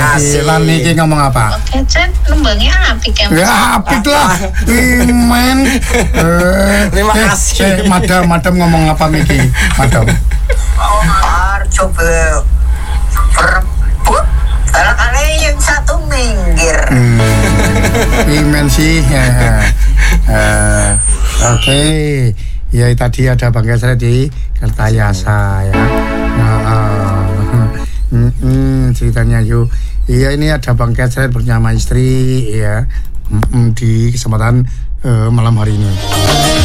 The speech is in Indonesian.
Lan niki ngomong apa? Kecet lembangnya apik ya. Ya apik lah. Men. Terima kasih. Madam ngomong apa niki? Madam. Coba berebut barangkali yang satu minggir. Imen sih. Oke. Ya tadi ada Bang Kesret di Kertayasa ya. Ceritanya yuk. Iya ini ada Bang Kesret bersama istri ya di kesempatan malam hari ini.